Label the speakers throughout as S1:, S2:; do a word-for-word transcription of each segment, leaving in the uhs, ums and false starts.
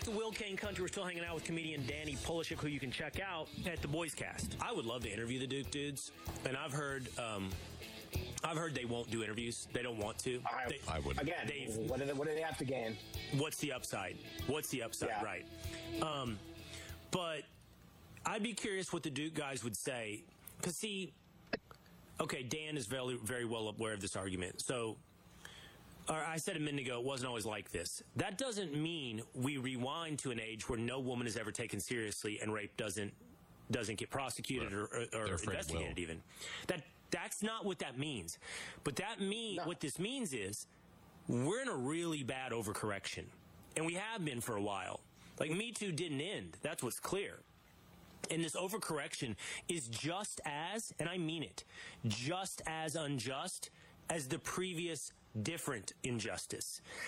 S1: to Will Kane Country. We're still hanging out with comedian Danny Polishuk, who you can check out at the Boys Cast. I would love to interview the Duke dudes, and I've heard, um, I've heard they won't do interviews. They don't want to.
S2: I,
S1: they,
S2: I would. Again, what do, they, what do they have to gain?
S1: What's the upside? What's the upside?
S2: Yeah.
S1: Right. Um, but I'd be curious what the Duke guys would say. Because, see, okay, Dan is very, very well aware of this argument. So, or I said a minute ago, it wasn't always like this. That doesn't mean we rewind to an age where no woman is ever taken seriously and rape doesn't doesn't get prosecuted right. or, or, or investigated even. That That's not what that means. But that mean no. what this means is we're in a really bad overcorrection. And we have been for a while. Like, Me Too didn't end. That's what's clear. And this overcorrection is just as, and I mean it, just as unjust as the previous different injustice.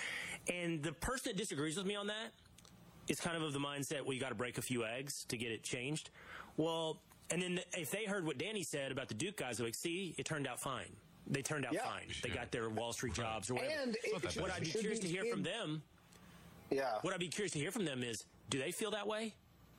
S1: And the person that disagrees with me on that is kind of of the mindset, well, you got to break a few eggs to get it changed. Well, and then if they heard what Danny said about the Duke guys, they're like, see, it turned out fine. They turned out yeah. fine. They got their Wall Street jobs or whatever.
S2: And it,
S1: what I'd be curious be, to hear it, from them,
S2: yeah.
S1: what I'd be curious to hear from them is, do they feel that way?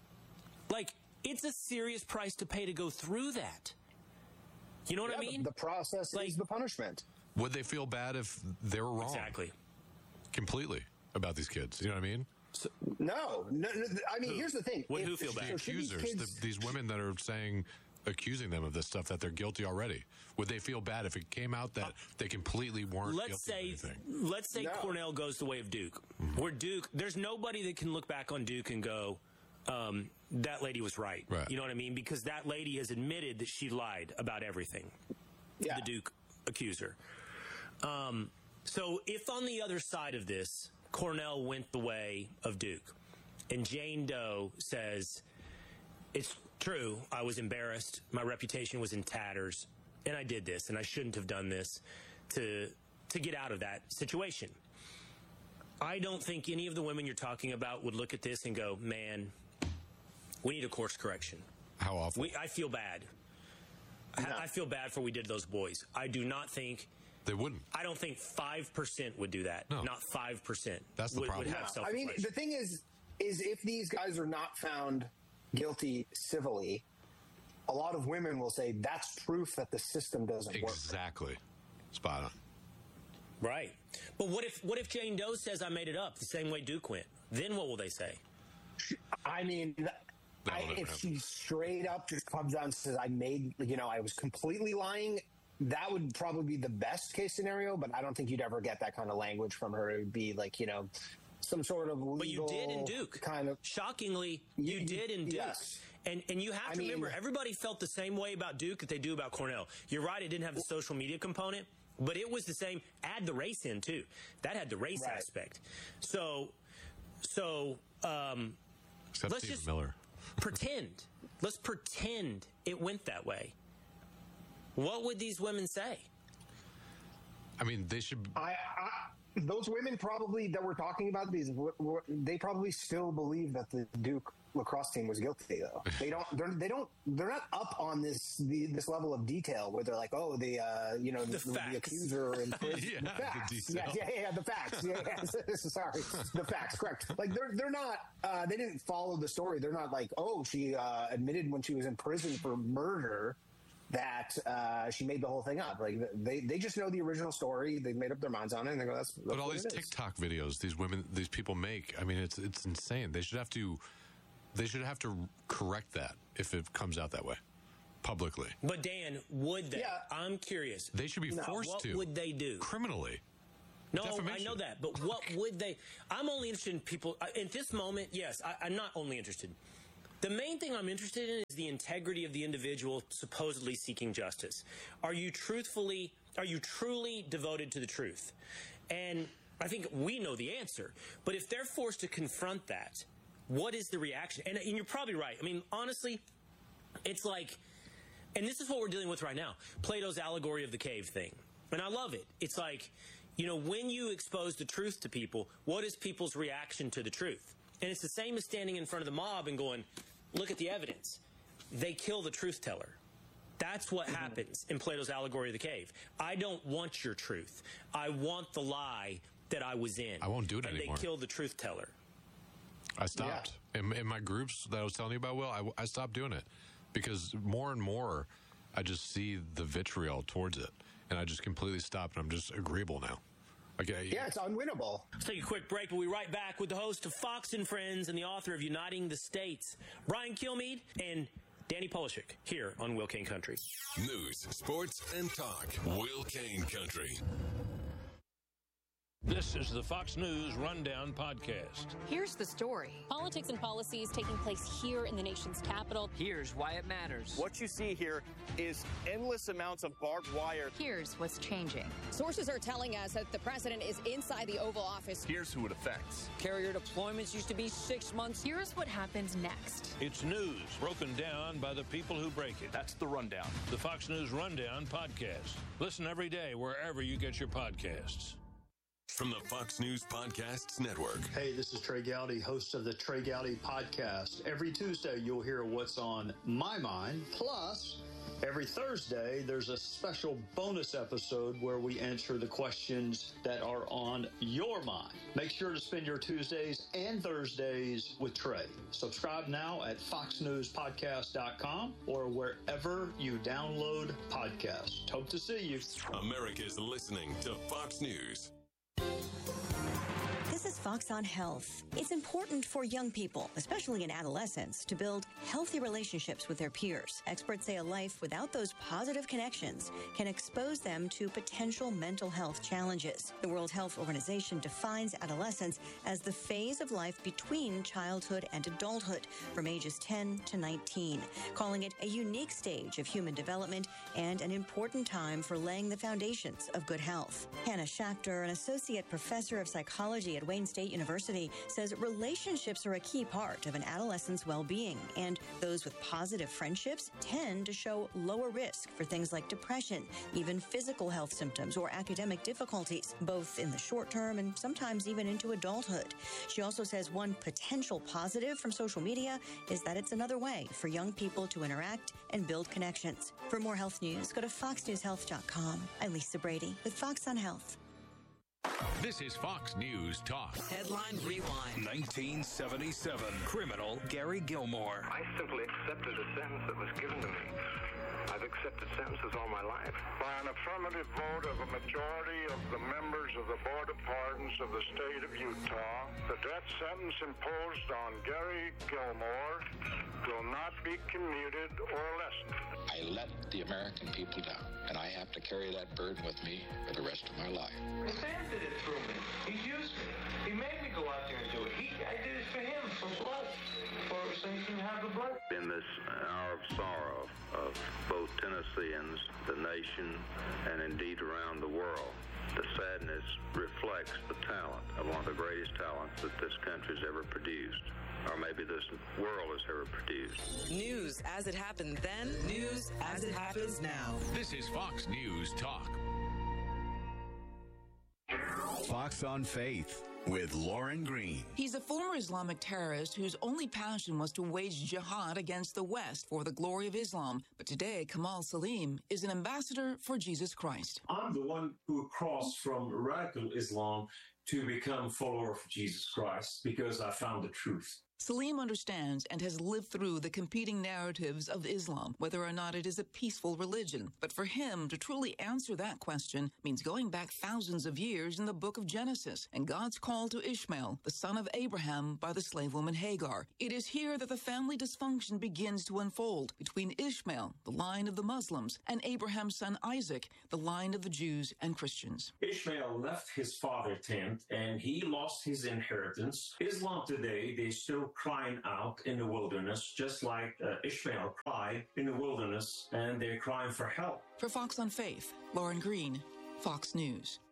S1: Like, it's a serious price to pay to go through that. You know what
S2: yeah,
S1: I mean?
S2: The, the process like, is the punishment.
S3: Would they feel bad if they were wrong?
S1: Exactly.
S3: Completely about these kids. You know what I mean?
S2: So, no, no, no. I mean,
S1: who?
S2: here's the thing.
S1: Would who feel bad?
S3: The accusers,
S2: these,
S3: the, these women that are saying, accusing them of this stuff, that they're guilty already. Would they feel bad if it came out that uh, they completely weren't
S1: let's
S3: guilty
S1: say,
S3: of anything?
S1: Let's say no. Cornell goes the way of Duke. Mm-hmm. Where Duke, there's nobody that can look back on Duke and go, um, that lady was right.
S3: right.
S1: You know what I mean? Because that lady has admitted that she lied about everything.
S2: Yeah.
S1: The Duke accuser. Um, so if on the other side of this, Cornell went the way of Duke, and Jane Doe says, it's true, I was embarrassed, my reputation was in tatters, and I did this, and I shouldn't have done this to to get out of that situation. I don't think any of the women you're talking about would look at this and go, man, we need a course correction.
S3: How awful.
S1: We, I feel bad. No. I, I feel bad for what we did to those boys. I do not think...
S3: They wouldn't.
S1: I don't think five percent would do that.
S3: No.
S1: Not five percent.
S3: That's the
S1: would,
S3: problem.
S1: Would have
S2: no. I mean, the thing is, is if these guys are not found guilty civilly, a lot of women will say that's proof that the system doesn't
S3: exactly.
S2: work.
S3: Exactly. Spot on.
S1: Right. But what if what if Jane Doe says I made it up the same way Duke went? Then what will they say?
S2: I mean, I, if happen. she straight up just comes out and says I made, you know, I was completely lying, that would probably be the best case scenario, but I don't think you'd ever get that kind of language from her. It would be like, you know, some sort of legal...
S1: But you did in Duke.
S2: Kind of.
S1: Shockingly, you, you did in Duke.
S2: Yes.
S1: And and you have
S2: I
S1: to
S2: mean,
S1: remember, everybody felt the same way about Duke that they do about Cornell. You're right, it didn't have the social media component, but it was the same. Add the race in, too. That had the race
S2: right.
S1: aspect. So, so um,
S3: Except
S1: let's
S3: Steve
S1: just
S3: Miller.
S1: pretend. Let's pretend it went that way. What would these women say?
S3: I mean, they should...
S2: I, I, those women probably that we're talking about, these, they probably still believe that the Duke lacrosse team was guilty, though. They don't, they're, they don't, they're not up on this the, this level of detail where they're like, oh, the, uh, you know, the, the, the accuser and
S3: yeah,
S2: the facts.
S3: The
S2: yeah, yeah, yeah, the facts. Yeah, yeah. Sorry, the facts, correct. Like, they're, they're not, uh, they didn't follow the story. They're not like, oh, she uh, admitted when she was in prison for murder that uh, she made the whole thing up. Like they, they just know the original story. They made up their minds on it, and they go, "That's." that's
S3: but all these TikTok videos these women, these people make. I mean, it's it's insane. They should have to, they should have to correct that if it comes out that way, publicly.
S1: But Dan, would they?
S2: Yeah.
S1: I'm curious.
S3: They should be
S2: no.
S3: forced
S1: what
S3: to.
S1: What would they do
S3: criminally?
S1: No,
S3: Defamation.
S1: I know that, but what would they? I'm only interested in people at this moment. Yes, I, I'm not only interested. The main thing I'm interested in is the integrity of the individual supposedly seeking justice. Are you truthfully, are you truly devoted to the truth? And I think we know the answer. But if they're forced to confront that, what is the reaction? And, and you're probably right. I mean, honestly, it's like, and this is what we're dealing with right now, Plato's allegory of the cave thing. And I love it. It's like, you know, when you expose the truth to people, what is people's reaction to the truth? And it's the same as standing in front of the mob and going, look at the evidence. They kill the truth teller. That's what happens in Plato's allegory of the cave. I don't want your truth. I want the lie that I was in.
S3: I won't do it
S1: and
S3: anymore.
S1: And they kill the truth teller.
S3: I stopped. Yeah. In, in my groups that I was telling you about, Will, I, I stopped doing it because more and more I just see the vitriol towards it, and I just completely stopped, and I'm just agreeable now. Okay.
S2: Yeah, it's unwinnable.
S1: Let's take a quick break. We'll be right back with the host of Fox and Friends and the author of Uniting the States, Brian Kilmeade, and Danny Polishek, here on Will Kane Country.
S4: News, sports, and talk. Will Kane Country.
S5: This is the Fox News Rundown podcast.
S6: Here's the story.
S7: Politics and policies taking place here in the nation's capital.
S8: Here's why it matters.
S9: What you see here is endless amounts of barbed wire.
S6: Here's what's changing.
S10: Sources are telling us that the president is inside the Oval Office.
S9: Here's who it affects.
S8: Carrier deployments used to be six months.
S6: Here's what happens next.
S5: It's news broken down by the people who break it.
S9: That's the Rundown.
S5: The Fox News Rundown podcast. Listen every day wherever you get your podcasts.
S4: From the Fox News Podcasts Network.
S11: Hey, this is Trey Gowdy, host of the Trey Gowdy Podcast. Every Tuesday, you'll hear what's on my mind. Plus, every Thursday, there's a special bonus episode where we answer the questions that are on your mind. Make sure to spend your Tuesdays and Thursdays with Trey. Subscribe now at fox news podcast dot com or wherever you download podcasts. Hope to see you.
S4: America's listening to Fox News.
S12: This is Fox on Health. It's important for young people, especially in adolescence, to build healthy relationships with their peers. Experts say a life without those positive connections can expose them to potential mental health challenges. The World Health Organization defines adolescence as the phase of life between childhood and adulthood, from ages ten to nineteen, calling it a unique stage of human development and an important time for laying the foundations of good health. Hannah Schachter, an associate professor of psychology at Wayne State University, says relationships are a key part of an adolescent's well-being, and those with positive friendships tend to show lower risk for things like depression, even physical health symptoms or academic difficulties, both in the short term and sometimes even into adulthood. She also says one potential positive from social media is that it's another way for young people to interact and build connections. For more health news, go to fox news health dot com. I'm Lisa Brady with Fox on Health.
S13: This is Fox News Talk.
S8: Headline Rewind.
S13: nineteen seventy-seven. Criminal Gary Gilmore.
S14: I simply accepted a sentence that was given to me. I've accepted sentences all my life.
S15: By an affirmative vote of a majority of the members of the Board of Pardons of the state of Utah, the death sentence imposed on Gary Gilmore will not be commuted or lessened.
S16: I let the American people down, and I have to carry that burden with me for the rest of my life.
S17: Sam did it through me. He used me. He made me go out there and do it. He, I did it for him, for blood, for so he can have the blood.
S18: In this hour of sorrow of both Tennesseans, the nation, and indeed around the world, the sadness reflects the talent of one of the greatest talents that this country's ever produced, or maybe this world has ever produced.
S19: News as it happened then, news as it happens now.
S13: This is Fox News Talk.
S20: Fox on Faith with Lauren Green.
S4: He's a former Islamic terrorist whose only passion was to wage jihad against the West for the glory of Islam. But today, Kamal Salim is an ambassador for Jesus Christ.
S12: I'm the one who crossed from radical Islam to become a follower of Jesus Christ because I found the truth.
S4: Salim understands and has lived through the competing narratives of Islam, whether or not it is a peaceful religion. But for him, to truly answer that question means going back thousands of years in the book of Genesis and God's call to Ishmael, the son of Abraham, by the slave woman Hagar. It is here that the family dysfunction begins to unfold between Ishmael, the line of the Muslims, and Abraham's son Isaac, the line of the Jews and Christians.
S12: Ishmael left his father's tent and he lost his inheritance. Islam today, they still crying out in the wilderness, just like uh, Ishmael cried in the wilderness, and they're crying for help.
S4: For Fox on Faith, Lauren Green, Fox News.